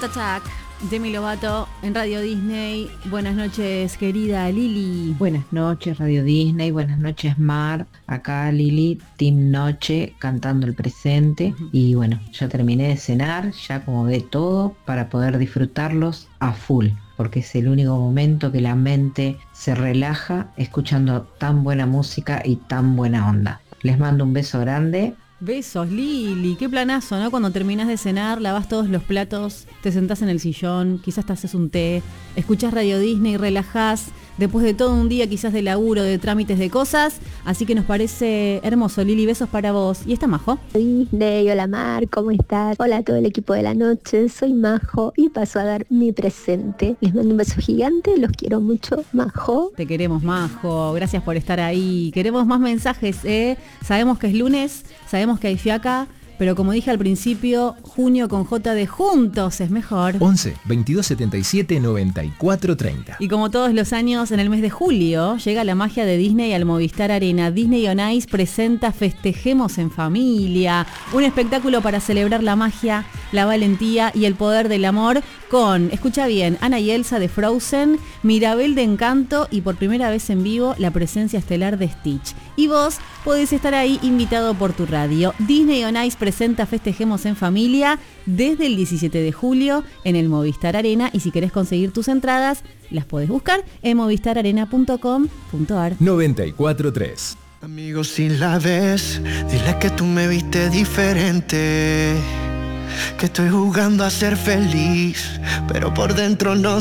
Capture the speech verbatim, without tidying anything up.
Attack, Demi Lovato en Radio Disney. Buenas noches, querida Lili. Buenas noches, Radio Disney. Buenas noches, Mar. Acá Lili, Team Noche, cantando el presente. Uh-huh. Y bueno, ya terminé de cenar, ya acomodé todo para poder disfrutarlos a full, porque es el único momento que la mente se relaja escuchando tan buena música y tan buena onda. Les mando un beso grande. Besos, Lili, qué planazo, ¿no? Cuando terminás de cenar, lavás todos los platos, te sentás en el sillón, quizás te haces un té, escuchás Radio Disney, relajás, después de todo un día quizás de laburo, de trámites de cosas, así que nos parece hermoso, Lili, besos para vos. ¿Y está Majo? Disney, hola Mar, ¿cómo estás? Hola a todo el equipo de la noche, soy Majo y paso a dar mi presente. Les mando un beso gigante, los quiero mucho, Majo. Te queremos, Majo, gracias por estar ahí. Queremos más mensajes, ¿eh? Sabemos que es lunes, sabemos que hay fiaca, pero como dije al principio, junio con J de juntos es mejor. once, veintidós setenta y siete, noventa y cuatro treinta. Y como todos los años, en el mes de julio, llega la magia de Disney al Movistar Arena. Disney on Ice presenta Festejemos en Familia, un espectáculo para celebrar la magia, la valentía y el poder del amor con, escucha bien, Ana y Elsa de Frozen, Mirabel de Encanto y por primera vez en vivo la presencia estelar de Stitch. Y vos podés estar ahí invitado por tu radio. Disney on Ice presenta Festejemos en Familia desde el diecisiete de julio en el Movistar Arena, y si querés conseguir tus entradas, las podés buscar en movistar arena punto com punto ar. noventa y cuatro tres. Amigos, si la ves, dile que tú me viste diferente, que estoy jugando a ser feliz, pero por dentro no